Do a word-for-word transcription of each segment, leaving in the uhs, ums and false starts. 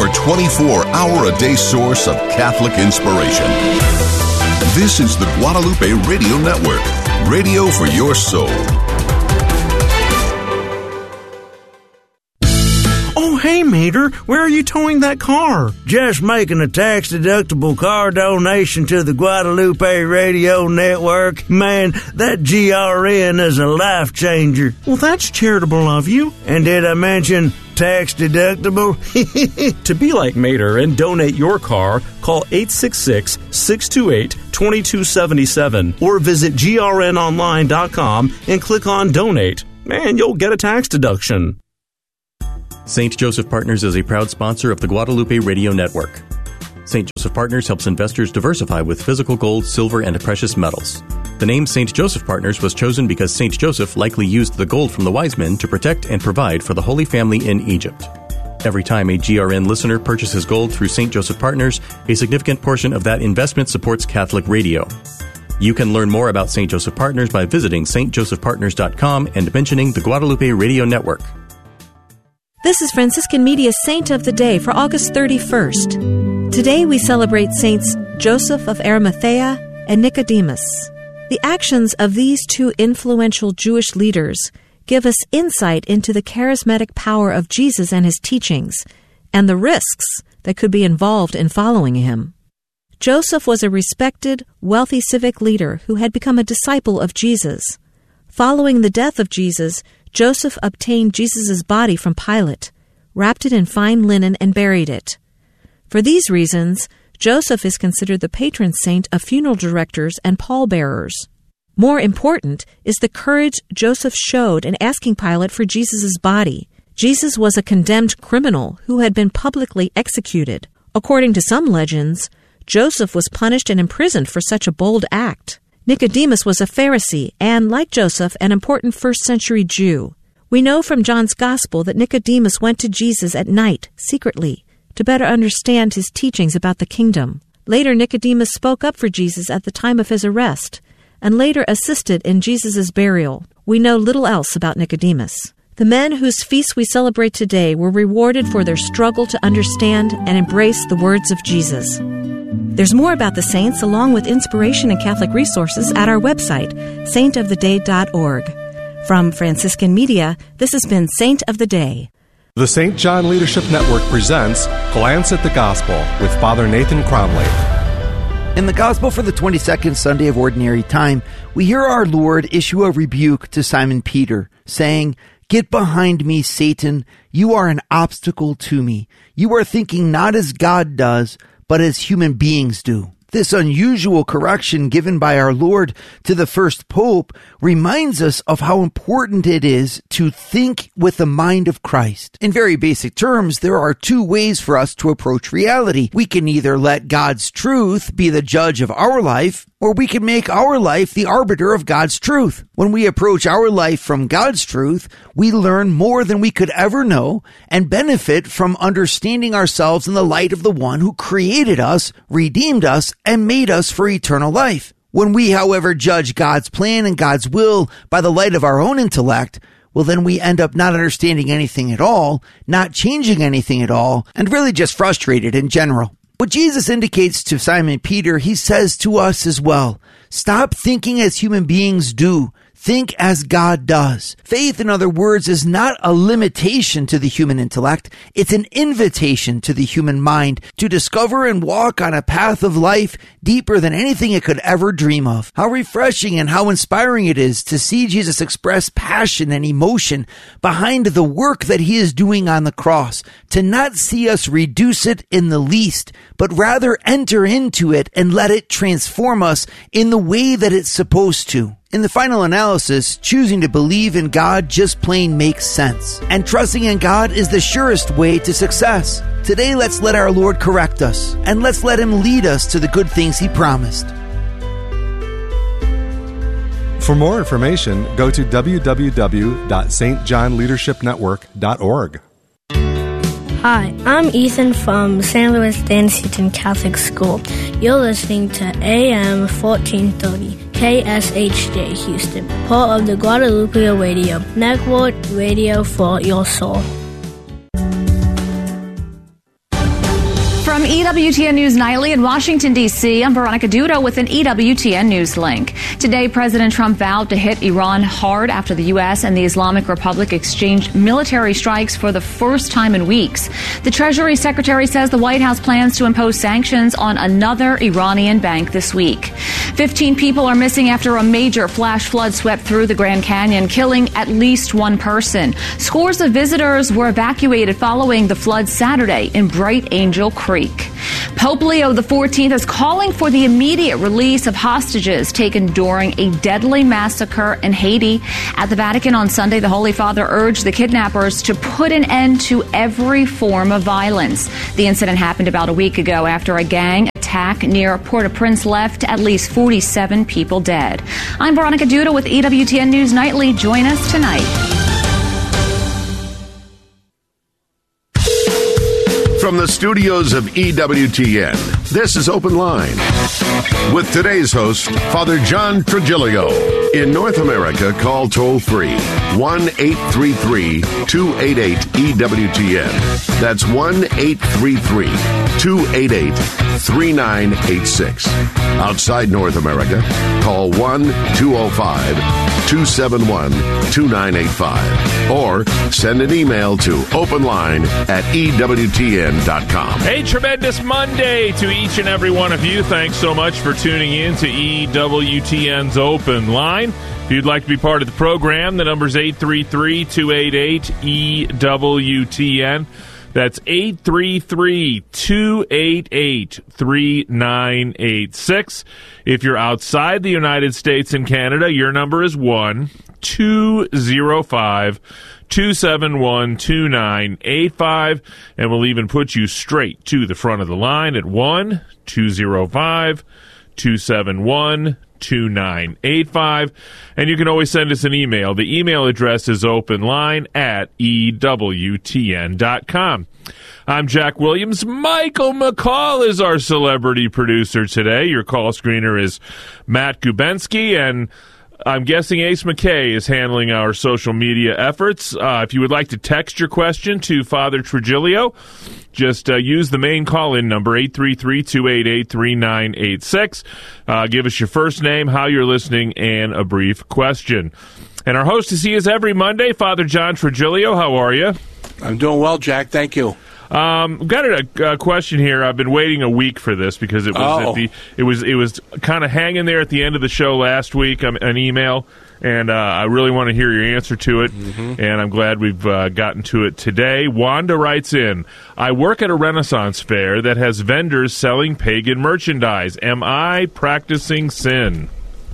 your twenty-four hour a day source of Catholic inspiration. This is the Guadalupe Radio Network, radio for your soul. Oh, hey, Mater, where are you towing that car? Just making a tax-deductible car donation to the Guadalupe Radio Network. Man, that G R N is a life changer. Well, that's charitable of you. And did I mention tax-deductible? To be like Mater and donate your car, call eight six six, six two eight, two two seven seven or visit G R N online dot com and click on Donate. And you'll get a tax deduction. Saint Joseph Partners is a proud sponsor of the Guadalupe Radio Network. Saint Joseph Partners helps investors diversify with physical gold, silver, and precious metals. The name Saint Joseph Partners was chosen because Saint Joseph likely used the gold from the wise men to protect and provide for the Holy Family in Egypt. Every time a G R N listener purchases gold through Saint Joseph Partners, a significant portion of that investment supports Catholic radio. You can learn more about Saint Joseph Partners by visiting S T joseph partners dot com and mentioning the Guadalupe Radio Network. This is Franciscan Media's Saint of the Day for August thirty-first. Today we celebrate Saints Joseph of Arimathea and Nicodemus. The actions of these two influential Jewish leaders give us insight into the charismatic power of Jesus and his teachings, and the risks that could be involved in following him. Joseph was a respected, wealthy civic leader who had become a disciple of Jesus. Following the death of Jesus, Joseph obtained Jesus' body from Pilate, wrapped it in fine linen, and buried it. For these reasons, Joseph is considered the patron saint of funeral directors and pallbearers. More important is the courage Joseph showed in asking Pilate for Jesus' body. Jesus was a condemned criminal who had been publicly executed. According to some legends, Joseph was punished and imprisoned for such a bold act. Nicodemus was a Pharisee and, like Joseph, an important first-century Jew. We know from John's Gospel that Nicodemus went to Jesus at night, secretly, to better understand his teachings about the kingdom. Later, Nicodemus spoke up for Jesus at the time of his arrest, and later assisted in Jesus' burial. We know little else about Nicodemus. The men whose feasts we celebrate today were rewarded for their struggle to understand and embrace the words of Jesus. There's more about the saints, along with inspiration and Catholic resources, at our website, saint of the day dot org. From Franciscan Media, this has been Saint of the Day. The Saint John Leadership Network presents Glance at the Gospel with Father Nathan Cromley. In the Gospel for the twenty-second Sunday of Ordinary Time, we hear our Lord issue a rebuke to Simon Peter, saying, "Get behind me, Satan. You are an obstacle to me. You are thinking not as God does, but as human beings do." This unusual correction given by our Lord to the first Pope reminds us of how important it is to think with the mind of Christ. In very basic terms, there are two ways for us to approach reality. We can either let God's truth be the judge of our life, or we can make our life the arbiter of God's truth. When we approach our life from God's truth, we learn more than we could ever know and benefit from understanding ourselves in the light of the one who created us, redeemed us, and made us for eternal life. When we, however, judge God's plan and God's will by the light of our own intellect, well, then we end up not understanding anything at all, not changing anything at all, and really just frustrated in general. What Jesus indicates to Simon Peter, he says to us as well. Stop thinking as human beings do. Think as God does. Faith, in other words, is not a limitation to the human intellect. It's an invitation to the human mind to discover and walk on a path of life deeper than anything it could ever dream of. How refreshing and how inspiring it is to see Jesus express passion and emotion behind the work that he is doing on the cross, to not see us reduce it in the least, but rather enter into it and let it transform us in the way that it's supposed to. In the final analysis, choosing to believe in God just plain makes sense. And trusting in God is the surest way to success. Today, let's let our Lord correct us, and let's let him lead us to the good things he promised. For more information, go to w w w dot s t john leadership network dot org. Hi, I'm Ethan from Saint Louis Dan Seton Catholic School. You're listening to A M fourteen thirty, K S H J Houston, part of the Guadalupe Radio Network, radio for your soul. From E W T N News Nightly in Washington, D C, I'm Veronica Dudo with an E W T N News link. Today, President Trump vowed to hit Iran hard after the U S and the Islamic Republic exchanged military strikes for the first time in weeks. The Treasury Secretary says the White House plans to impose sanctions on another Iranian bank this week. Fifteen people are missing after a major flash flood swept through the Grand Canyon, killing at least one person. Scores of visitors were evacuated following the flood Saturday in Bright Angel Creek. Pope Leo the fourteenth is calling for the immediate release of hostages taken during a deadly massacre in Haiti. At the Vatican on Sunday, the Holy Father urged the kidnappers to put an end to every form of violence. The incident happened about a week ago after a gang attack near Port-au-Prince left at least forty-seven people dead. I'm Veronica Duda with E W T N News Nightly. Join us tonight. From the studios of E W T N, this is Open Line. With today's host, Father John Trigilio. In North America, call toll-free one eight three three, two eight eight, E W T N. That's one eight three three, two eight eight, three nine eight six. Outside North America, call one two oh five, two seven one, two nine eight five. Or send an email to openline at E W T N dot com. A tremendous Monday to each and every one of you. Thanks so much for tuning in to E W T N's Open Line. If you'd like to be part of the program, the number's eight three three, two eight eight, E W T N. That's eight three three, two eight eight, three nine eight six. If you're outside the United States and Canada, your number is one two oh five, two seven one, two nine eight five, and we'll even put you straight to the front of the line at one two oh five, two seven one, two nine eight five. And you can always send us an email. The email address is openline at E W T N dot com. I'm Jack Williams. Michael McCall is our celebrity producer today. Your call screener is Matt Gubensky, and I'm guessing Ace McKay is handling our social media efforts. Uh, if you would like to text your question to Father Trigilio, just uh, use the main call-in number, eight three three, two eight eight, three nine eight six. Uh, give us your first name, how you're listening, and a brief question. And our host is he is every Monday, Father John Trigilio. How are you? I'm doing well, Jack. Thank you. Um, got a, a question here. I've been waiting a week for this because it was oh. at the it was it was kind of hanging there at the end of the show last week. Um, an email, and uh, I really want to hear your answer to it. Mm-hmm. And I'm glad we've uh, gotten to it today. Wanda writes in: I work at a Renaissance fair that has vendors selling pagan merchandise. Am I practicing sin?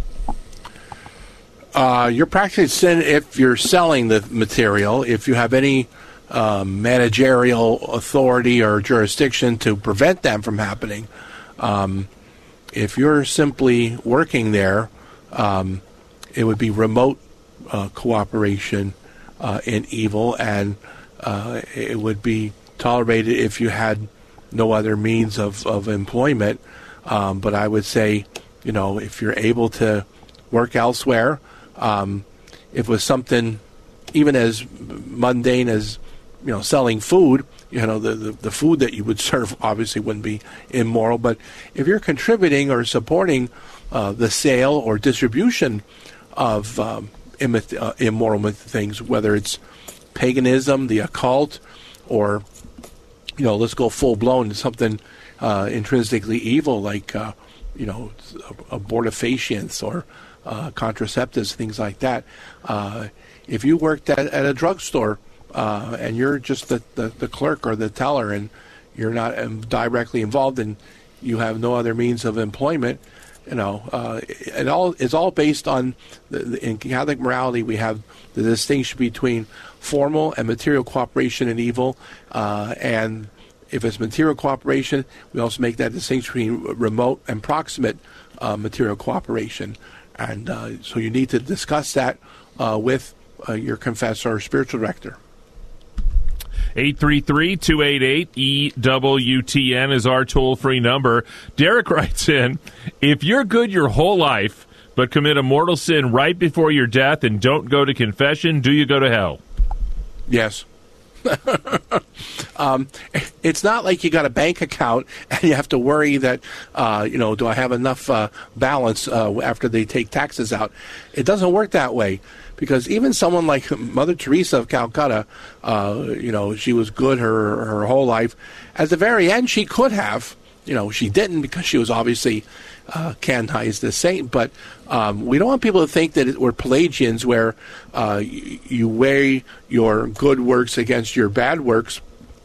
Uh, you're practicing sin if you're selling the material. If you have any Um, managerial authority or jurisdiction to prevent them from happening. Um, if you're simply working there, um, it would be remote uh, cooperation uh, in evil, and uh, it would be tolerated if you had no other means of, of employment. Um, but I would say, you know, if you're able to work elsewhere, um, if it was something even as mundane as you know, selling food, you know, the, the, the food that you would serve obviously wouldn't be immoral. But if you're contributing or supporting uh, the sale or distribution of um, Im- uh, immoral things, whether it's paganism, the occult, or, you know, let's go full-blown to something uh, intrinsically evil like, uh, you know, abortifacients or uh, contraceptives, things like that. Uh, if you worked at, at a drugstore, Uh, and you're just the, the, the clerk or the teller, and you're not um, directly involved, and you have no other means of employment, you know, uh, it all it's all based on the, the, in Catholic morality we have the distinction between formal and material cooperation in evil, uh, and if it's material cooperation, we also make that distinction between remote and proximate uh, material cooperation, and uh, so you need to discuss that uh, with uh, your confessor or spiritual director. eight three three, two eight eight, E W T N is our toll-free number. Derek writes in, if you're good your whole life but commit a mortal sin right before your death and don't go to confession, do you go to hell? Yes. Um, it's not like you got a bank account and you have to worry that, uh, you know, do I have enough uh, balance uh, after they take taxes out? It doesn't work that way, because even someone like Mother Teresa of Calcutta, uh, you know, she was good her her whole life. At the very end, she could have, you know, she didn't, because she was obviously uh, canonized as saint. But um, we don't want people to think that it, we're Pelagians, where uh, you, you weigh your good works against your bad works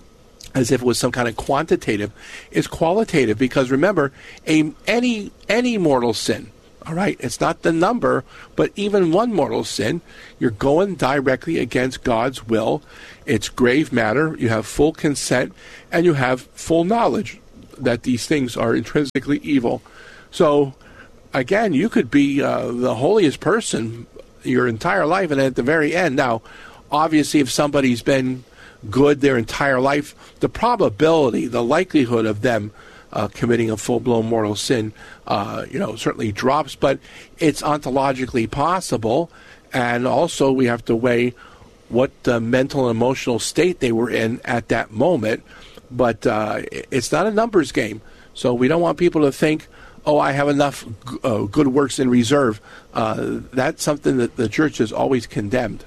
as if it was some kind of quantitative. It's qualitative, because remember, a, any any mortal sin, all right, it's not the number, but even one mortal sin, you're going directly against God's will. It's grave matter. You have full consent, and you have full knowledge that these things are intrinsically evil. So, again, you could be uh, the holiest person your entire life, and at the very end, now, obviously, if somebody's been good their entire life, the probability, the likelihood of them uh, committing a full-blown mortal sin, uh, you know, certainly drops, but it's ontologically possible. And also we have to weigh what uh, mental and emotional state they were in at that moment. But uh, it's not a numbers game. So we don't want people to think, oh, I have enough g- uh, good works in reserve. Uh, that's something that the church has always condemned.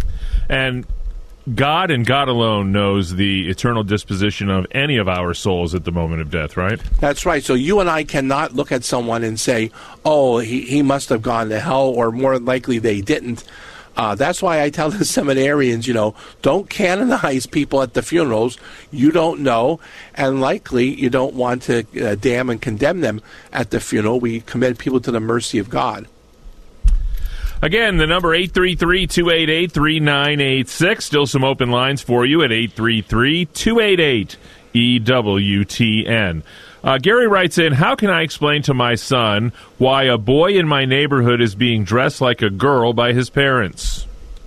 And God and God alone knows the eternal disposition of any of our souls at the moment of death, right? That's right. So you and I cannot look at someone and say, oh, he, he must have gone to hell, or more likely they didn't. Uh, that's why I tell the seminarians, you know, don't canonize people at the funerals. You don't know, and likely you don't want to uh, damn and condemn them at the funeral. We commend people to the mercy of God. Again, the number eight three three, two eight eight, three nine eight six. Still some open lines for you at eight three three, two eight eight, E W T N. Uh, Gary writes in, how can I explain to my son why a boy in my neighborhood is being dressed like a girl by his parents?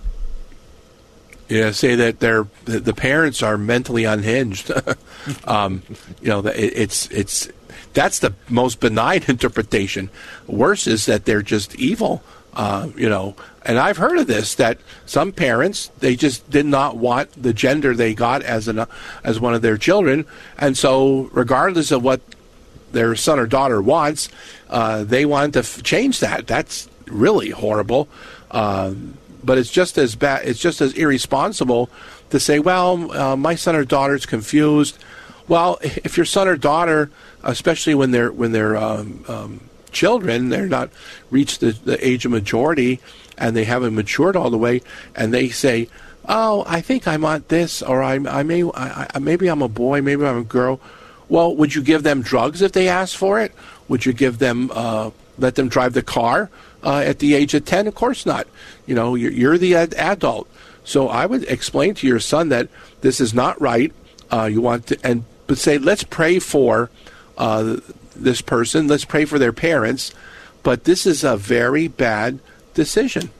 Yeah, say that they're the parents are mentally unhinged. um, you know, it, it's it's that's the most benign interpretation. Worse is that they're just evil. Uh, you know, and I've heard of this, that some parents, they just did not want the gender they got as an as one of their children, and so regardless of what their son or daughter wants, uh, they want to f- change that. That's really horrible. Uh, but it's just as bad. It's just as irresponsible to say, well, uh, my son or daughter's confused. Well, if your son or daughter, especially when they're when they're um, um, children, they're not reached the, the age of majority, and they haven't matured all the way, and they say, oh, I think I want this, or I, I may, I, I, maybe I'm a boy, maybe I'm a girl. Well, would you give them drugs if they ask for it? Would you give them, uh, let them drive the car uh, at the age of ten? Of course not. You know, you're, you're the ad- adult. So I would explain to your son that this is not right. Uh, you want to, and but say, let's pray for uh, this person. Let's pray for their parents. But this is a very bad decision.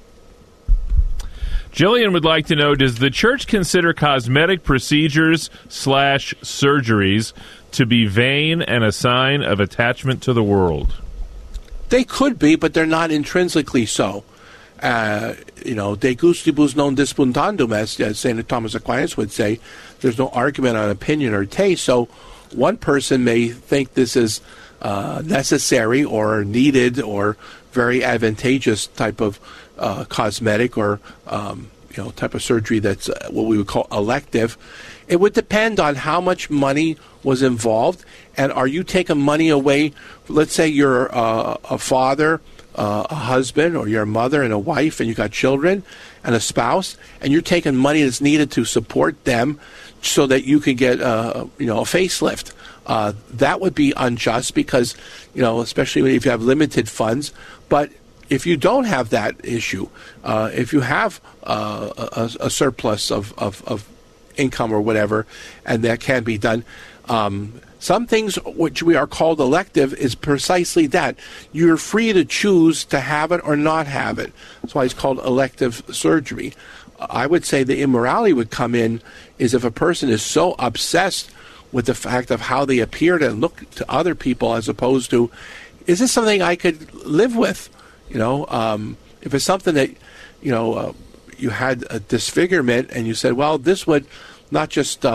Jillian would like to know, does the church consider cosmetic procedures slash surgeries to be vain and a sign of attachment to the world? They could be, but they're not intrinsically so. Uh, you know, de gustibus non disputandum, as, as Saint Thomas Aquinas would say. There's no argument on opinion or taste. So one person may think this is uh, necessary or needed or very advantageous type of uh, cosmetic or um, you know type of surgery that's uh, what we would call elective. It would depend on how much money was involved, and are you taking money away? Let's say you're uh, a father, uh, a husband, or you're a mother and a wife, and you got children and a spouse, and you're taking money that's needed to support them so that you can get uh, you know a facelift. Uh, that would be unjust because, you know, especially if you have limited funds. But if you don't have that issue, uh, if you have uh, a, a surplus of, of, of income or whatever, and that can be done, um, some things which we are called elective is precisely that. You're free to choose to have it or not have it. That's why it's called elective surgery. I would say the immorality would come in is if a person is so obsessed with the fact of how they appear to look to other people as opposed to, is this something I could live with? You know, um, if it's something that, you know, uh, you had a disfigurement and you said, well, this would not just um,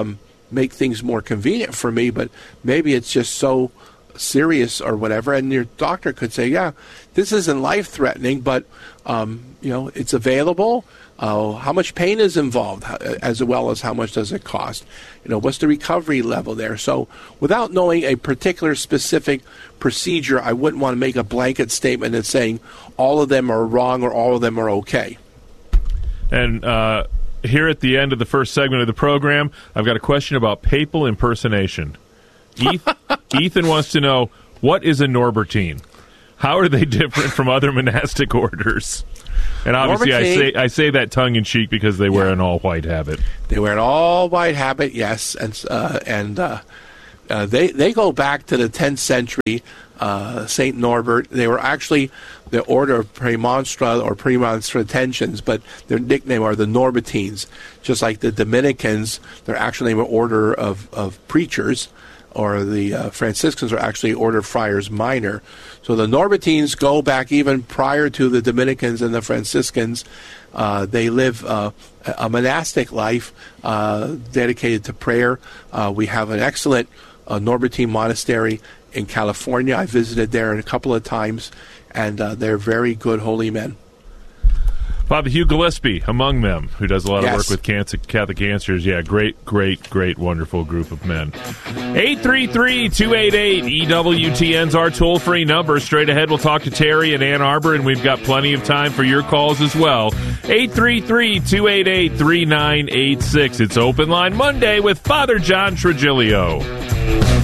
make things more convenient for me, but maybe it's just so serious or whatever, and your doctor could say, yeah, this isn't life-threatening, but um, you know, it's available. Uh, how much pain is involved, as well as how much does it cost? You know, what's the recovery level there? So without knowing a particular specific procedure, I wouldn't want to make a blanket statement and saying all of them are wrong or all of them are okay. And uh, here at the end of the first segment of the program, I've got a question about papal impersonation. Ethan wants to know, what is a Norbertine? How are they different from other monastic orders? And obviously, I say I say that tongue-in-cheek because they wear yeah. an all-white habit. They wear an all-white habit, yes, and uh, and uh, uh, they they go back to the tenth century. Uh, Saint Norbert. They were actually the order of Premonstrate or Premonstratensians, but their nickname are the Norbertines. Just like the Dominicans, their actual name are Order of of Preachers, or the uh, Franciscans are actually Order of Friars Minor. So the Norbertines go back even prior to the Dominicans and the Franciscans. Uh, they live uh, a monastic life uh, dedicated to prayer. Uh, we have an excellent uh, Norbertine monastery in California. I visited there a couple of times, and uh, they're very good holy men. Father Hugh Gillespie, among them, who does a lot yes. of work with cancer, Catholic Cancers. Yeah, great, great, great, wonderful group of men. eight three three, two eight eight, E W T N's our toll-free number. Straight ahead, we'll talk to Terry in Ann Arbor, and we've got plenty of time for your calls as well. eight three three, two eight eight, three nine eight six. It's Open Line Monday with Father John Trigilio.